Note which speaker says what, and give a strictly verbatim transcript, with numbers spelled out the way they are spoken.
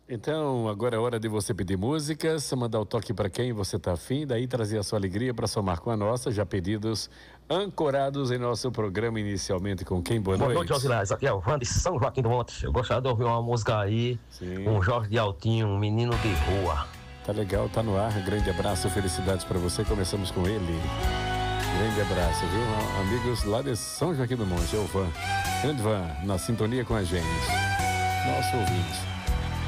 Speaker 1: Então, agora é hora de você pedir músicas, mandar o toque para quem você tá afim, daí trazer a sua alegria para somar com a nossa, já pedidos ancorados em nosso programa inicialmente com quem? Boa
Speaker 2: Boa
Speaker 1: noite.
Speaker 2: noite, Osilas. Aqui é o Van de São Joaquim do Monte. Eu gostaria de ouvir uma música aí,
Speaker 1: Sim.
Speaker 2: um Jorge de Altinho, um menino de rua.
Speaker 1: Tá legal, tá no ar. Grande abraço, felicidades para você. Começamos com ele. Grande abraço, viu? Amigos lá de São Joaquim do Monte, é o Van. Grande Van, na sintonia com a gente. Nosso ouvinte.